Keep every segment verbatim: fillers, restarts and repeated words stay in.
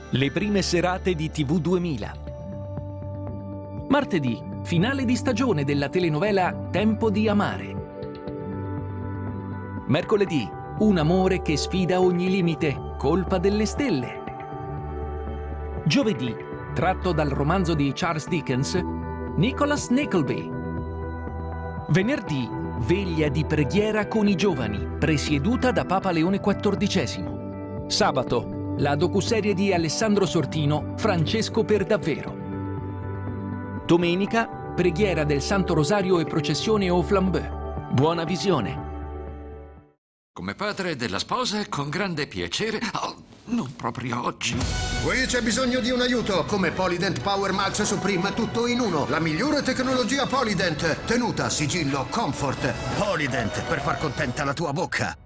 Le prime serate di T V duemila. Martedì, finale di stagione della telenovela Tempo di amare. Mercoledì, un amore che sfida ogni limite, colpa delle stelle. Giovedì, tratto dal romanzo di Charles Dickens, Nicholas Nickleby. Venerdì, veglia di preghiera con i giovani, presieduta da Papa Leone quattordicesimo. Sabato, la docuserie di Alessandro Sortino, Francesco per davvero. Domenica, preghiera del Santo Rosario e processione au flambeau. Buona visione. Come padre della sposa, con grande piacere. Oh, non proprio oggi. Qui c'è bisogno di un aiuto. Come Polydent Power Max Supreme, tutto in uno. La migliore tecnologia Polydent. Tenuta, sigillo, comfort. Polydent, per far contenta la tua bocca.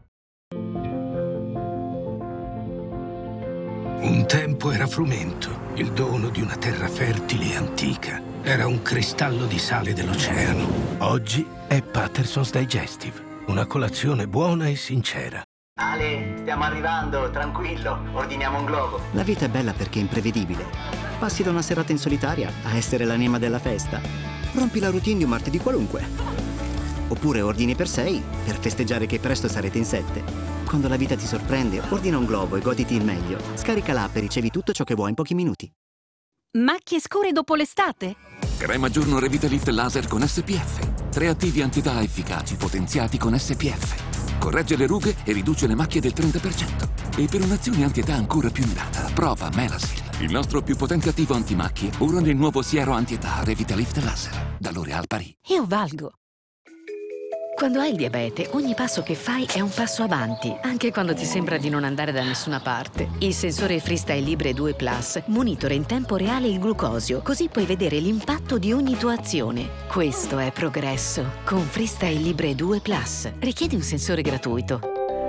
Un tempo era frumento, il dono di una terra fertile e antica. Era un cristallo di sale dell'oceano. Oggi è Patterson's Digestive, una colazione buona e sincera. Ale, stiamo arrivando, tranquillo, ordiniamo un globo. La vita è bella perché è imprevedibile. Passi da una serata in solitaria a essere l'anima della festa. Rompi la routine di un martedì qualunque. Oppure ordini per sei per festeggiare che presto sarete in sette. Quando la vita ti sorprende, ordina un globo e goditi il meglio. Scarica l'app e ricevi tutto ciò che vuoi in pochi minuti. Macchie scure dopo l'estate? Crema giorno Revitalift Laser con S P F. Tre attivi antietà efficaci potenziati con S P F. Corregge le rughe e riduce le macchie del trenta per cento. E per un'azione antietà ancora più mirata, prova Melasil, il nostro più potente attivo antimacchie, ora nel nuovo siero antietà Revitalift Laser, da L'Oréal Paris. Io valgo. Quando hai il diabete, ogni passo che fai è un passo avanti, anche quando ti sembra di non andare da nessuna parte. Il sensore Freestyle Libre due Plus monitora in tempo reale il glucosio, così puoi vedere l'impatto di ogni tua azione. Questo è progresso. Con Freestyle Libre due Plus. Richiedi un sensore gratuito.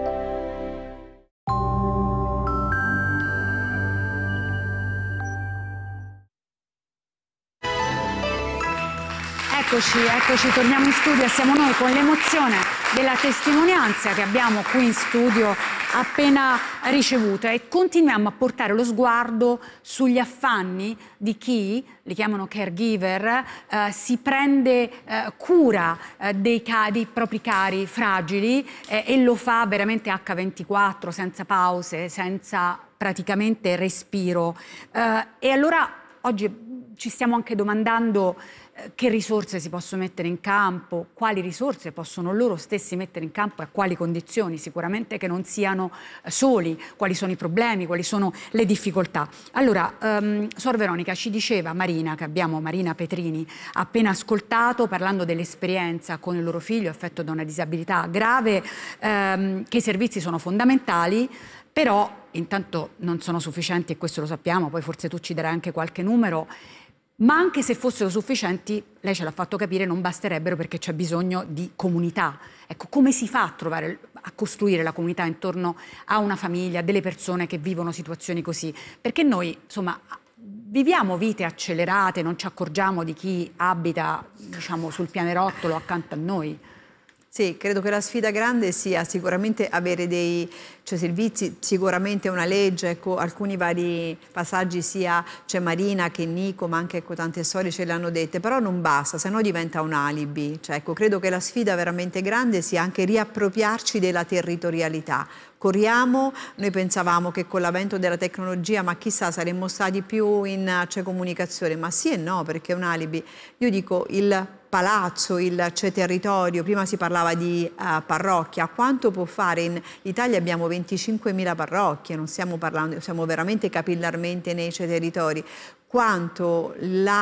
Eccoci, eccoci, torniamo in studio, siamo noi con l'emozione della testimonianza che abbiamo qui in studio appena ricevuta e continuiamo a portare lo sguardo sugli affanni di chi, li chiamano caregiver, eh, si prende eh, cura eh, dei, dei propri cari fragili eh, e lo fa veramente acca ventiquattro, senza pause, senza praticamente respiro. Eh, e allora oggi ci stiamo anche domandando che risorse si possono mettere in campo, quali risorse possono loro stessi mettere in campo e a quali condizioni, sicuramente che non siano soli, quali sono i problemi, quali sono le difficoltà. Allora, um, Sor Veronica ci diceva Marina, che abbiamo, Marina Petrini, appena ascoltato, parlando dell'esperienza con il loro figlio affetto da una disabilità grave, um, che i servizi sono fondamentali, però intanto non sono sufficienti e questo lo sappiamo, poi forse tu ci darai anche qualche numero. Ma anche se fossero sufficienti, lei ce l'ha fatto capire, non basterebbero perché c'è bisogno di comunità. Ecco, come si fa a trovare, a costruire la comunità intorno a una famiglia, a delle persone che vivono situazioni così? Perché noi, insomma, viviamo vite accelerate, non ci accorgiamo di chi abita, diciamo, sul pianerottolo accanto a noi. Sì, credo che la sfida grande sia sicuramente avere dei cioè, servizi, sicuramente una legge, ecco, alcuni vari passaggi sia c'è Marina che Nico, ma anche ecco, tante storie ce le hanno dette, però non basta, se no diventa un alibi. Cioè, ecco, credo che la sfida veramente grande sia anche riappropriarci della territorialità. Corriamo, noi pensavamo che con l'avvento della tecnologia, ma chissà, saremmo stati più in cioè, comunicazione, ma sì e no, perché è un alibi. Io dico il palazzo, il c'è territorio, prima si parlava di uh, parrocchia, quanto può fare? In Italia abbiamo venticinquemila parrocchie, non stiamo parlando, siamo veramente capillarmente nei c'è territori. Quanto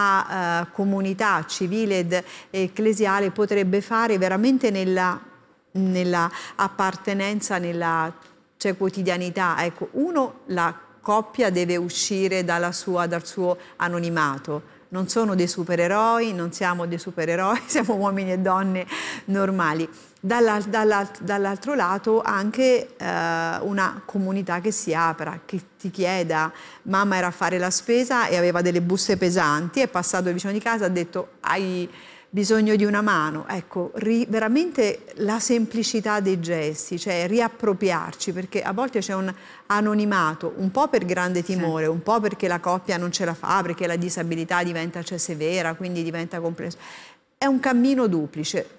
la uh, comunità civile ed ecclesiale potrebbe fare veramente nella, nella appartenenza, nella cioè, quotidianità. Ecco, uno, la coppia deve uscire dalla sua, dal suo anonimato. Non sono dei supereroi, non siamo dei supereroi, siamo uomini e donne normali. Dalla, dalla, dall'altro lato anche eh, una comunità che si apra, che ti chieda, mamma era a fare la spesa e aveva delle buste pesanti, è passato vicino di casa, ha detto hai bisogno di una mano, ecco, ri, veramente la semplicità dei gesti, cioè riappropriarci, perché a volte c'è un anonimato, un po' per grande timore, sì. un po' perché la coppia non ce la fa, perché la disabilità diventa cioè, severa, quindi diventa complesso. È un cammino duplice.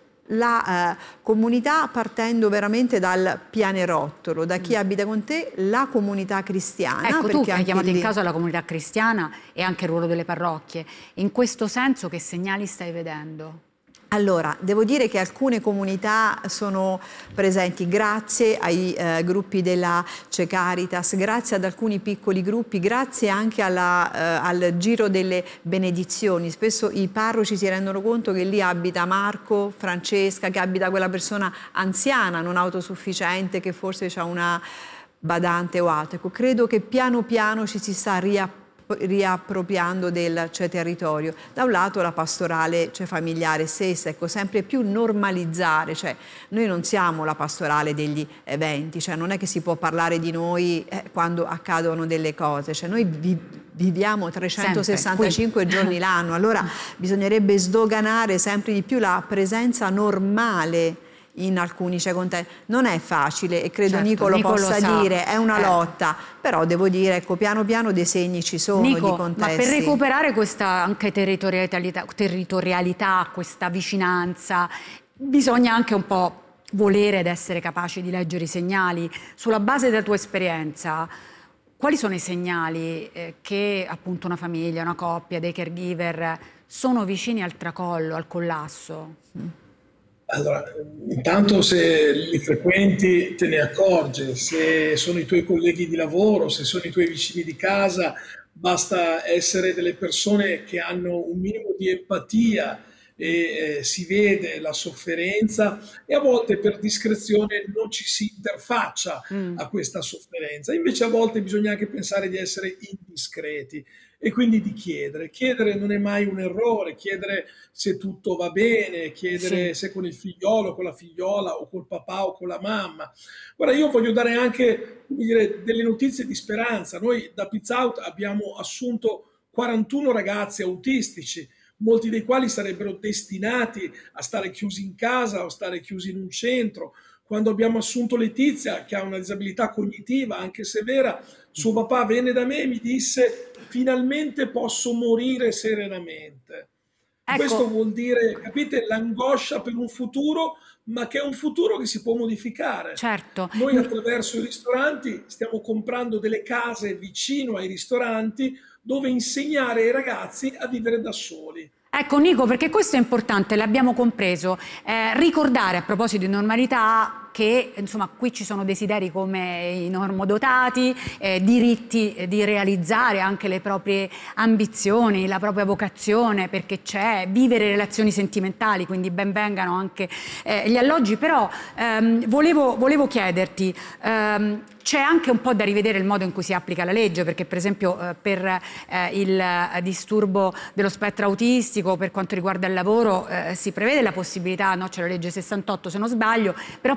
La eh, comunità partendo veramente dal pianerottolo, da chi mm. abita con te, la comunità cristiana. Ecco, tu hai chiamato lì... in causa la comunità cristiana e anche il ruolo delle parrocchie. In questo senso che segnali stai vedendo? Allora, devo dire che alcune comunità sono presenti grazie ai eh, gruppi della C E Caritas, grazie ad alcuni piccoli gruppi, grazie anche alla, eh, al giro delle benedizioni. Spesso i parroci si rendono conto che lì abita Marco, Francesca, che abita quella persona anziana, non autosufficiente, che forse ha una badante o altro. Ecco, credo che piano piano ci si sta riappropriando riappropriando del cioè, territorio. Da un lato la pastorale cioè, familiare stessa, ecco, sempre più normalizzare, cioè noi non siamo la pastorale degli eventi, cioè non è che si può parlare di noi eh, quando accadono delle cose, cioè noi vi, viviamo trecentosessantacinque sempre, giorni l'anno, allora bisognerebbe sdoganare sempre di più la presenza normale in alcuni cioè, contesti. Non è facile e credo certo, Nico lo Nico possa lo dire, è una eh. lotta, però devo dire, ecco, piano piano dei segni ci sono Nico, di contesti. Ma per recuperare questa anche territorialità, territorialità, questa vicinanza, bisogna anche un po' volere ed essere capaci di leggere i segnali. Sulla base della tua esperienza, quali sono i segnali eh, che appunto una famiglia, una coppia, dei caregiver sono vicini al tracollo, al collasso? Mm. Allora, intanto se li frequenti te ne accorgi, se sono i tuoi colleghi di lavoro, se sono i tuoi vicini di casa, basta essere delle persone che hanno un minimo di empatia e eh, si vede la sofferenza e a volte per discrezione non ci si interfaccia mm. a questa sofferenza. Invece a volte bisogna anche pensare di essere indiscreti e quindi di chiedere. Chiedere non è mai un errore, chiedere se tutto va bene, chiedere sì. se con il figliolo, con la figliola o col papà o con la mamma. Guarda, io voglio dare anche come dire, delle notizie di speranza. Noi da Pizza Out abbiamo assunto quarantuno ragazzi autistici, molti dei quali sarebbero destinati a stare chiusi in casa o stare chiusi in un centro. Quando abbiamo assunto Letizia, che ha una disabilità cognitiva anche severa, suo papà venne da me e mi disse: finalmente posso morire serenamente. Ecco. Questo vuol dire, capite, l'angoscia per un futuro, ma che è un futuro che si può modificare. Certo. Noi attraverso i ristoranti stiamo comprando delle case vicino ai ristoranti dove insegnare ai ragazzi a vivere da soli. Ecco Nico, perché questo è importante, l'abbiamo compreso, eh, ricordare a proposito di normalità che insomma qui ci sono desideri come i normodotati, eh, diritti eh, di realizzare anche le proprie ambizioni, la propria vocazione, perché c'è vivere relazioni sentimentali, quindi ben vengano anche eh, gli alloggi, però ehm, volevo, volevo chiederti, ehm, c'è anche un po' da rivedere il modo in cui si applica la legge, perché per esempio eh, per eh, il eh, disturbo dello spettro autistico, per quanto riguarda il lavoro, eh, si prevede la possibilità, no? C'è la legge sessantotto se non sbaglio, però